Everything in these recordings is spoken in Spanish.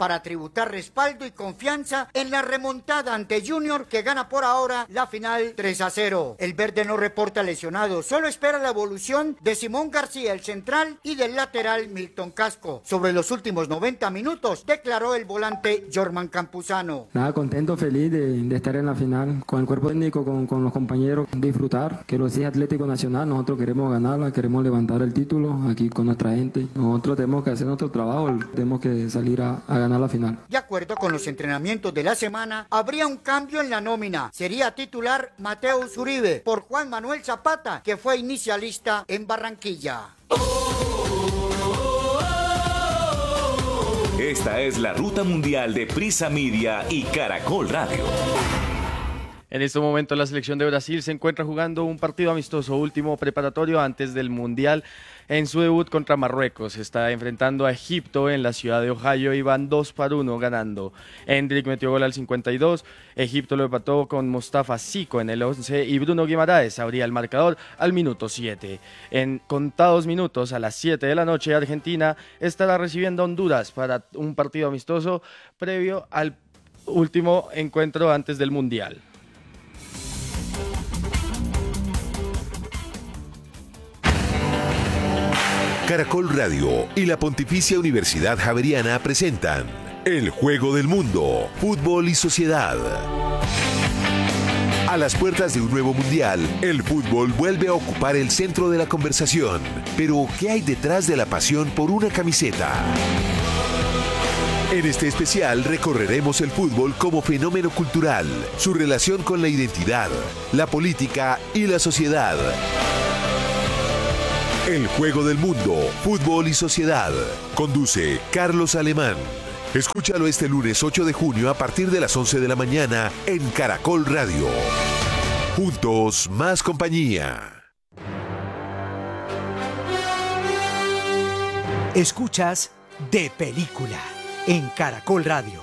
para tributar respaldo y confianza en la remontada ante Junior, que gana por ahora la final 3-0. El verde no reporta lesionado, solo espera la evolución de Simón García, el central, y del lateral Milton Casco. Sobre los últimos 90 minutos, declaró el volante Jorman Campuzano. Nada, contento, feliz de estar en la final, con el cuerpo técnico, con los compañeros, disfrutar, que lo exige Atlético Nacional, nosotros queremos ganarla, queremos levantar el título aquí con nuestra gente, nosotros tenemos que hacer nuestro trabajo, tenemos que salir a ganar la final. De acuerdo con los entrenamientos de la semana, habría un cambio en la nómina, sería titular Mateus Uribe por Juan Manuel Zapata, que fue inicialista en Barranquilla. Esta es la ruta mundial de Prisa Media y Caracol Radio. En este momento la selección de Brasil se encuentra jugando un partido amistoso último preparatorio antes del Mundial en su debut contra Marruecos. Está enfrentando a Egipto en la ciudad de Ohio y van 2-1 ganando. Hendrik metió gol al 52, Egipto lo empató con Mustafa Siko en el 11 y Bruno Guimaraes abría el marcador al minuto 7. En contados minutos, a las 7 de la noche, Argentina estará recibiendo a Honduras para un partido amistoso previo al último encuentro antes del Mundial. Caracol Radio y la Pontificia Universidad Javeriana presentan El Juego del Mundo, Fútbol y Sociedad. A las puertas de un nuevo mundial, el fútbol vuelve a ocupar el centro de la conversación. Pero, ¿qué hay detrás de la pasión por una camiseta? En este especial recorreremos el fútbol como fenómeno cultural, su relación con la identidad, la política y la sociedad. El Juego del Mundo, Fútbol y Sociedad. Conduce Carlos Alemán. Escúchalo este lunes 8 de junio a partir de las 11 de la mañana en Caracol Radio. Juntos, más compañía. Escuchas De Película en Caracol Radio.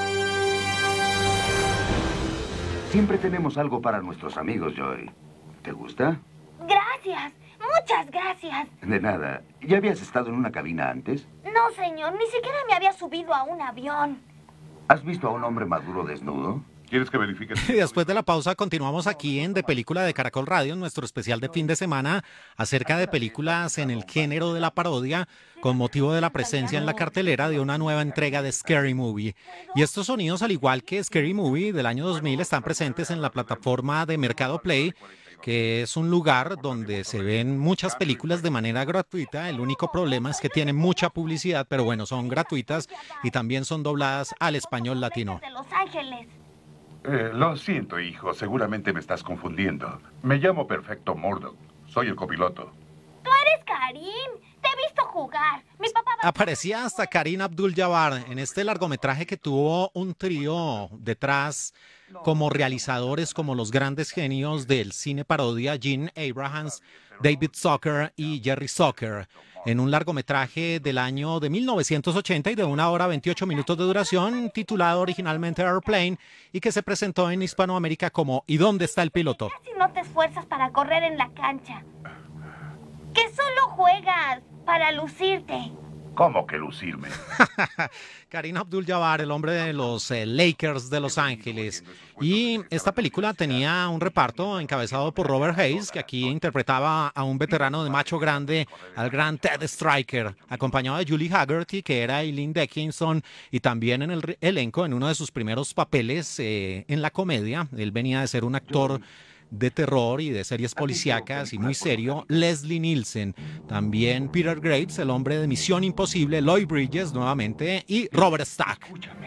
Siempre tenemos algo para nuestros amigos, Joy. ¿Te gusta? Gracias. Muchas gracias. De nada. ¿Ya habías estado en una cabina antes? No, señor. Ni siquiera me había subido a un avión. ¿Has visto a un hombre maduro desnudo? ¿Quieres que verifique? Y después de la pausa continuamos aquí en De Película de Caracol Radio, en nuestro especial de fin de semana acerca de películas en el género de la parodia con motivo de la presencia en la cartelera de una nueva entrega de Scary Movie. Y estos sonidos, al igual que Scary Movie del año 2000, están presentes en la plataforma de Mercado Play, que es un lugar donde se ven muchas películas de manera gratuita. El único problema es que tienen mucha publicidad, pero bueno, son gratuitas y también son dobladas al español latino. De Los Ángeles. Lo siento, hijo, seguramente me estás confundiendo. Me llamo Perfecto Murdoch, soy el copiloto. Tú eres Karim, te he visto jugar. Mi papá Aparecía hasta Karim Abdul-Jabbar en este largometraje que tuvo un trío detrás como realizadores, como los grandes genios del cine parodia, Gene Abrahams, David Zucker y Jerry Zucker, en un largometraje del año de 1980 y de 1 hora 28 minutos de duración, titulado originalmente Airplane, y que se presentó en Hispanoamérica como ¿Y dónde está el piloto? Si no te esfuerzas para correr en la cancha, que solo juegas para lucirte. ¿Cómo que lucirme? Karim Abdul-Jabbar, el hombre de los Lakers de Los Ángeles. Y esta película tenía un reparto encabezado por Robert Hayes, que aquí interpretaba a un veterano de macho grande, al gran Ted Striker, acompañado de Julie Haggerty, que era Eileen Dickinson, y también en el elenco, en uno de sus primeros papeles en la comedia. Él venía de ser un actor de terror y de series policíacas y muy serio, Leslie Nielsen, también Peter Graves, el hombre de Misión Imposible, Lloyd Bridges nuevamente y Robert Stack. Escúchame.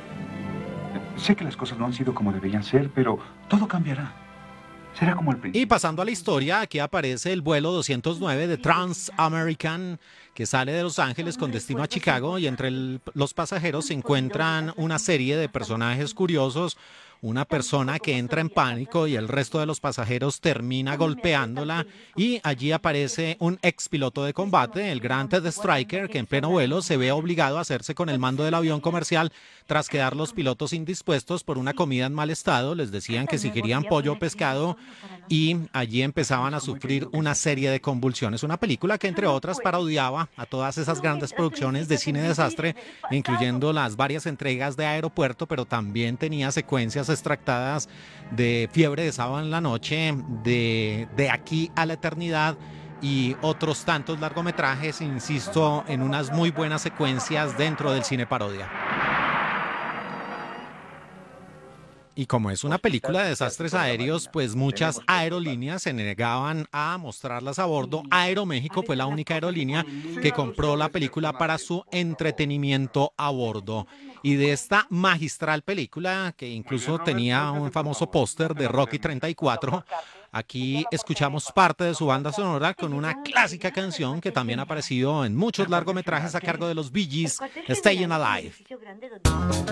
Sé que las cosas no han sido como deberían ser, pero todo cambiará. Será como el principio. Y pasando a la historia, aquí aparece el vuelo 209 de Trans-American, que sale de Los Ángeles con destino a Chicago, y entre los pasajeros se encuentran una serie de personajes curiosos. una persona que entra en pánico y el resto de los pasajeros termina golpeándola, y allí aparece un expiloto de combate, el gran Ted Striker, que en pleno vuelo se ve obligado a hacerse con el mando del avión comercial tras quedar los pilotos indispuestos por una comida en mal estado. Les decían que si querían pollo o pescado, y allí empezaban a sufrir una serie de convulsiones. Una película que, entre otras, parodiaba a todas esas grandes producciones de cine desastre, incluyendo las varias entregas de Aeropuerto, pero también tenía secuencias extractadas de Fiebre de Sábado en la Noche, de Aquí a la Eternidad y otros tantos largometrajes, insisto, en unas muy buenas secuencias dentro del cine parodia. Y como es una película de desastres aéreos, pues muchas aerolíneas se negaban a mostrarlas a bordo. Aeroméxico fue la única aerolínea que compró la película para su entretenimiento a bordo. Y de esta magistral película, que incluso tenía un famoso póster de Rocky 34, aquí escuchamos parte de su banda sonora con una clásica canción que también ha aparecido en muchos largometrajes a cargo de los Bee Gees, Staying Alive.